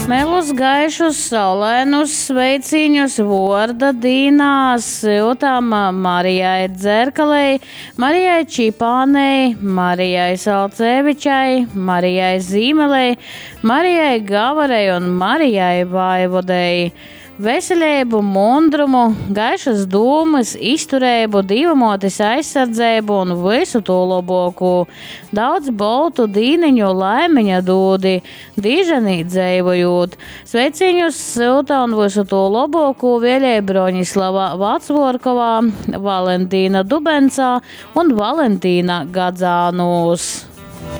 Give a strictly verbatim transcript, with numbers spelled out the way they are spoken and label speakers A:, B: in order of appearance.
A: Melus gaišus, saulēnus sveiciņus Vorda Dīnā, siltam Marijai Dzerkalei, Marijai Čipānei, Marijai Salcevičai, Marijai Zīmelei, Marijai Gavarei un Marijai Vaivodei. Veselību, mundrumu, gaišas dūmas, izturēbu, divamotis aizsardzēbu un visu to labāko. Daudz boltu dīniņu laimiņa dūdi, dīžanī dzējvojūt. Sveiciņus silta un visu to labāko vēlēja Broņislava Vacvorkovā, Valentīna Dubencā un Valentīna Gadzānūs.